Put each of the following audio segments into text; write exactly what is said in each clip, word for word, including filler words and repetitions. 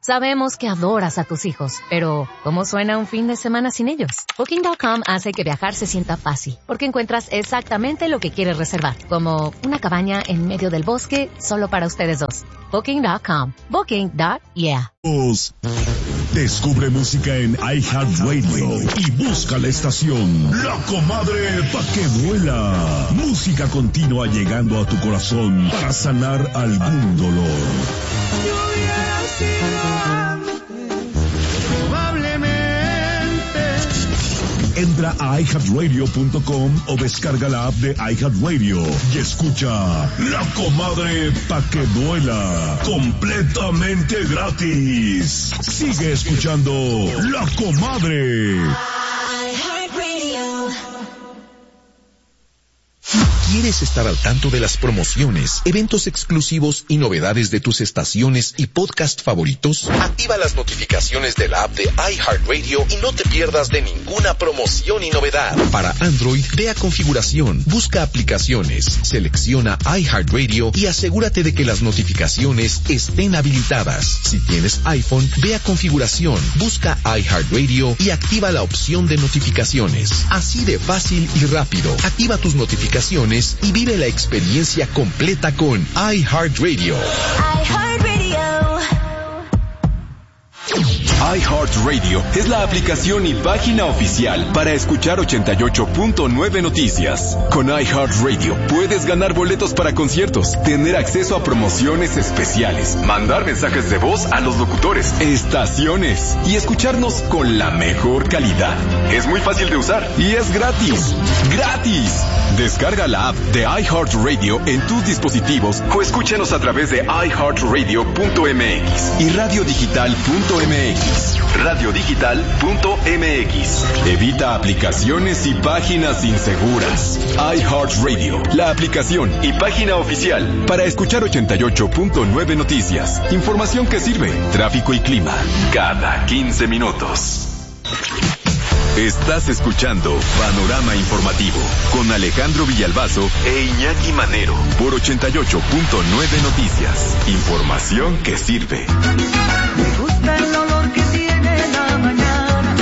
Sabemos que adoras a tus hijos, pero ¿cómo suena un fin de semana sin ellos? Booking punto com hace que viajar se sienta fácil, porque encuentras exactamente lo que quieres reservar, como una cabaña en medio del bosque solo para ustedes dos. Booking punto com. Booking. Yeah. Descubre música en iHeartRadio y busca la estación La Comadre pa' que vuela. Música continua llegando a tu corazón para sanar algún dolor. Yo hubiera sido probablemente. Entra a i heart radio punto com o descarga la app de iHeartRadio y escucha La Comadre pa' que vuela completamente gratis. Sigue escuchando La Comadre. ¿Quieres estar al tanto de las promociones, eventos exclusivos y novedades de tus estaciones y podcast favoritos? Activa las notificaciones de la app de iHeartRadio y no te pierdas de ninguna promoción y novedad. Para Android, ve a configuración, busca aplicaciones, selecciona iHeartRadio y asegúrate de que las notificaciones estén habilitadas. Si tienes iPhone, ve a configuración, busca iHeartRadio y activa la opción de notificaciones. Así de fácil y rápido. Activa tus notificaciones y vive la experiencia completa con iHeartRadio. iHeartRadio. iHeartRadio es la aplicación y página oficial para escuchar ochenta y ocho punto nueve Noticias. Con iHeartRadio puedes ganar boletos para conciertos, tener acceso a promociones especiales, mandar mensajes de voz a los locutores, estaciones y escucharnos con la mejor calidad. Es muy fácil de usar y es gratis. ¡Gratis! Descarga la app de iHeartRadio en tus dispositivos o escúchanos a través de i heart radio punto m x y radio digital punto m x. radio digital punto m x. Evita aplicaciones y páginas inseguras. iHeartRadio, la aplicación y página oficial para escuchar ochenta y ocho punto nueve Noticias. Información que sirve. Tráfico y clima cada quince minutos. Estás escuchando Panorama Informativo con Alejandro Villalbazo e Iñaki Manero por ochenta y ocho punto nueve Noticias. Información que sirve. Me gusta el olor que tiene la mañana.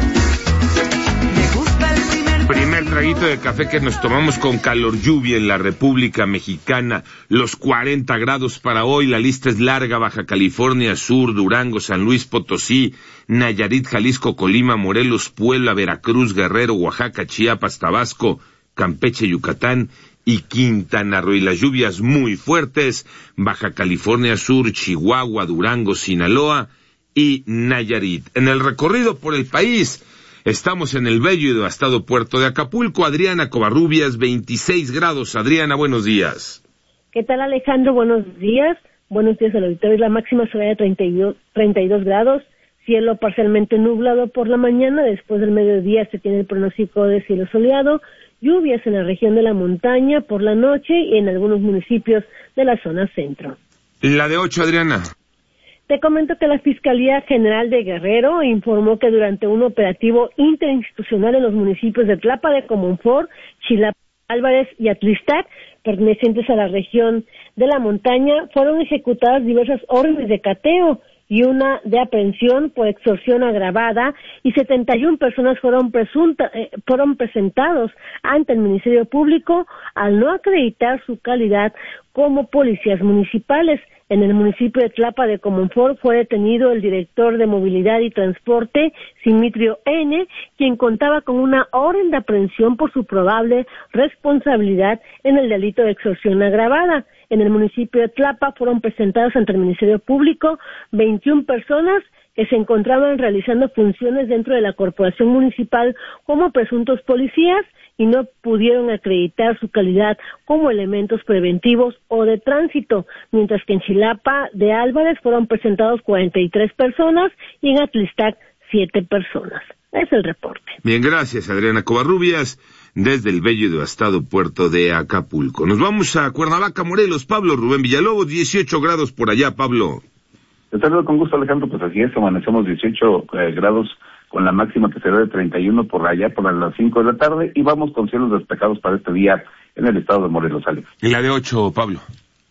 Me gusta el primer... Primer traguito de café que nos tomamos con calor lluvia en la República Mexicana. Los cuarenta grados para hoy. La lista es larga. Baja California Sur, Durango, San Luis Potosí, Nayarit, Jalisco, Colima, Morelos, Puebla, Veracruz, Guerrero, Oaxaca, Chiapas, Tabasco, Campeche, Yucatán y Quintana Roo. Y las lluvias muy fuertes. Baja California Sur, Chihuahua, Durango, Sinaloa y Nayarit. En el recorrido por el país, estamos en el bello y devastado puerto de Acapulco. Adriana Covarrubias, veintiséis grados. Adriana, buenos días. ¿Qué tal, Alejandro? Buenos días. Buenos días al auditorio. La máxima será de treinta y dos, treinta y dos grados. Cielo parcialmente nublado por la mañana. Después del mediodía se tiene el pronóstico de cielo soleado. Lluvias en la región de la montaña por la noche y en algunos municipios de la zona centro. La de ocho, Adriana. Te comento que la Fiscalía General de Guerrero informó que durante un operativo interinstitucional en los municipios de Tlapa de Comonfort, Chilapa, Álvarez y Atlistac, pertenecientes a la región de la montaña, fueron ejecutadas diversas órdenes de cateo y una de aprehensión por extorsión agravada, y setenta y una personas fueron presunta, eh, fueron presentados ante el Ministerio Público al no acreditar su calidad como policías municipales. En el municipio de Tlapa de Comonfort fue detenido el director de Movilidad y Transporte, Simitrio N., quien contaba con una orden de aprehensión por su probable responsabilidad en el delito de extorsión agravada. En el municipio de Tlapa fueron presentadas ante el Ministerio Público veintiuna personas que se encontraban realizando funciones dentro de la corporación municipal como presuntos policías y no pudieron acreditar su calidad como elementos preventivos o de tránsito, mientras que en Chilapa de Álvarez fueron presentados cuarenta y tres personas y en Atlistac siete personas. Es el reporte. Bien, gracias, Adriana Covarrubias, desde el bello y devastado puerto de Acapulco. Nos vamos a Cuernavaca, Morelos. Pablo Rubén Villalobos, dieciocho grados por allá, Pablo. Te saludo con gusto, Alejandro. Pues así es, amanecemos dieciocho eh, grados con la máxima que será de treinta y uno por allá por las cinco de la tarde, y vamos con cielos despejados para este día en el estado de Morelos, Alex. ¿Y la de ocho, Pablo?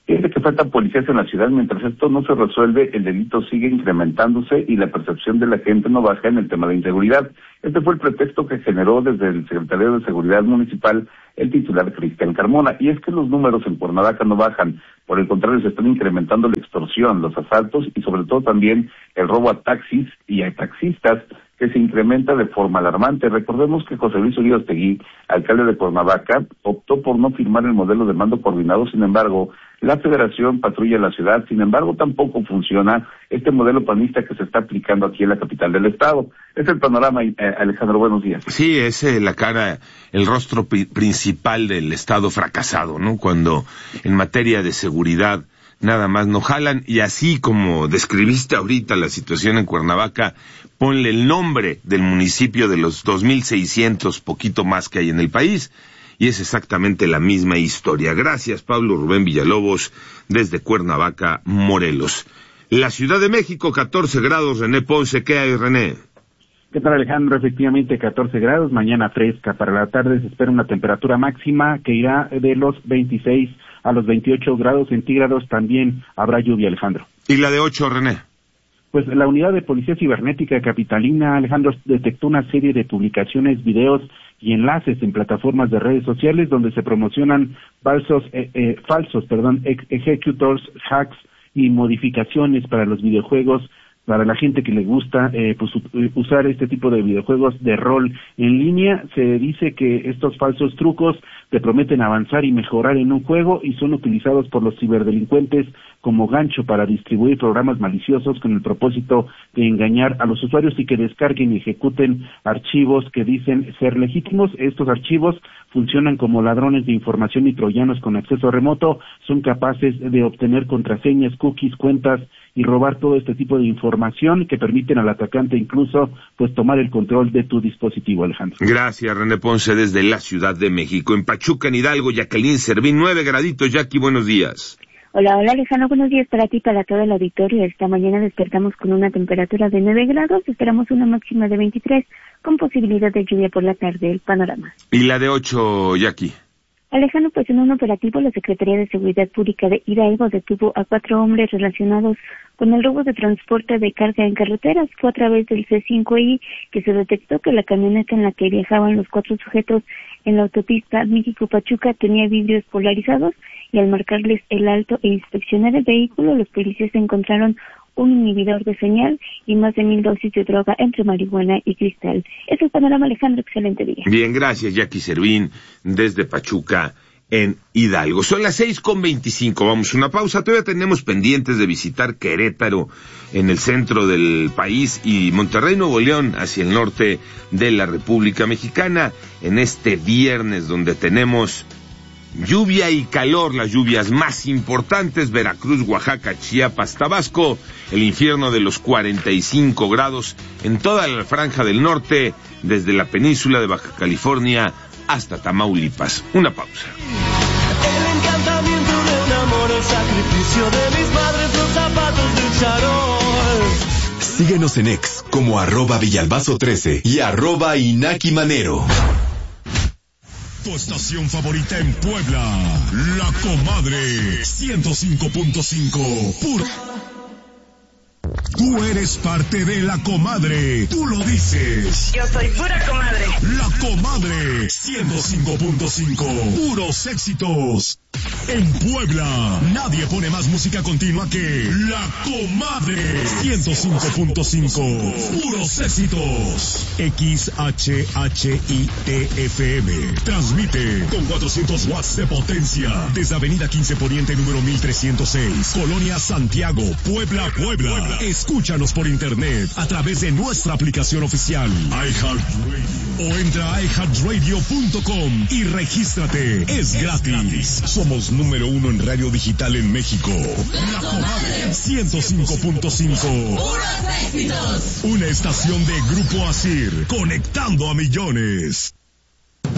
Es de que faltan policías en la ciudad. Mientras esto no se resuelve, el delito sigue incrementándose y la percepción de la gente no baja en el tema de inseguridad. Este fue el pretexto que generó desde el Secretario de Seguridad Municipal el titular Cristian Carmona. Y es que los números en Cuernavaca no bajan. Por el contrario, se están incrementando la extorsión, los asaltos y sobre todo también el robo a taxis y a taxistas, que se incrementa de forma alarmante. Recordemos que José Luis Uriostegui, alcalde de Cuernavaca, optó por no firmar el modelo de mando coordinado. Sin embargo, la Federación patrulla la ciudad. Sin embargo, tampoco funciona este modelo panista que se está aplicando aquí en la capital del estado. Es el panorama, eh, Alejandro, buenos días. Sí, es eh, la cara, el rostro pri- principal del estado fracasado, ¿no? Cuando en materia de seguridad nada más no jalan, y así como describiste ahorita la situación en Cuernavaca, ponle el nombre del municipio de los dos mil seiscientos, poquito más que hay en el país, y es exactamente la misma historia. Gracias, Pablo Rubén Villalobos, desde Cuernavaca, Morelos. La Ciudad de México, catorce grados, René Ponce, ¿qué hay, René? ¿Qué tal, Alejandro? Efectivamente, catorce grados, mañana fresca. Para la tarde se espera una temperatura máxima que irá de los veintiséis a los veintiocho grados centígrados. También habrá lluvia, Alejandro. ¿Y la de ocho, René? Pues la unidad de Policía Cibernética capitalina, Alejandro, detectó una serie de publicaciones, videos y enlaces en plataformas de redes sociales donde se promocionan falsos, eh, eh, falsos, perdón, ex- executors, hacks y modificaciones para los videojuegos. Para la gente que le gusta eh, pues, usar este tipo de videojuegos de rol en línea, se dice que estos falsos trucos te prometen avanzar y mejorar en un juego y son utilizados por los ciberdelincuentes como gancho para distribuir programas maliciosos con el propósito de engañar a los usuarios y que descarguen y ejecuten archivos que dicen ser legítimos. Estos archivos funcionan como ladrones de información y troyanos con acceso remoto, son capaces de obtener contraseñas, cookies, cuentas y robar todo este tipo de información que permiten al atacante incluso pues tomar el control de tu dispositivo, Alejandro. Gracias, René Ponce, desde la Ciudad de México. En Pachuca, en Hidalgo, Jacqueline Servín, nueve graditos. Jackie, buenos días. Hola, hola Alejandro, buenos días para ti, para todo el auditorio. Esta mañana despertamos con una temperatura de nueve grados, esperamos una máxima de veintitrés, con posibilidad de lluvia por la tarde. El panorama. ¿Y la de ocho, Jackie? Alejandro, pues en un operativo la Secretaría de Seguridad Pública de Hidalgo detuvo a cuatro hombres relacionados con el robo de transporte de carga en carreteras. Fue a través del C cinco I que se detectó que la camioneta en la que viajaban los cuatro sujetos en la autopista México-Pachuca tenía vidrios polarizados y al marcarles el alto e inspeccionar el vehículo, los policías encontraron un inhibidor de señal y más de mil dosis de droga entre marihuana y cristal. Es el panorama, Alejandro, excelente día. Bien, gracias, Jackie Servín, desde Pachuca, en Hidalgo. Son las seis con veinticinco, vamos a una pausa. Todavía tenemos pendientes de visitar Querétaro, en el centro del país, y Monterrey, Nuevo León, hacia el norte de la República Mexicana, en este viernes donde tenemos lluvia y calor, las lluvias más importantes: Veracruz, Oaxaca, Chiapas, Tabasco, el infierno de los cuarenta y cinco grados en toda la franja del norte, desde la península de Baja California hasta Tamaulipas. Una pausa. El encantamiento de un amor, el sacrificio de mis madres, los zapatos de charol. Síguenos en X como arroba Villalbazo trece y arroba Inaki Manero. Tu estación favorita en Puebla, La Comadre, ciento cinco punto cinco. Pura. Tú eres parte de La Comadre, tú lo dices. Yo soy pura comadre. La Comadre, ciento cinco punto cinco. Puros éxitos. En Puebla, nadie pone más música continua que La Comadre, ciento cinco punto cinco. Puros éxitos. X H H I T F M. Transmite con cuatrocientos watts de potencia desde Avenida quince Poniente, número mil trescientos seis, Colonia Santiago, Puebla, Puebla. Escúchanos por internet a través de nuestra aplicación oficial iHeartRadio o entra a i heart radio punto com y regístrate. Es gratis. Somos número uno en radio digital en México. La Comadre ciento cinco punto cinco. Una estación de Grupo Asir, conectando a millones.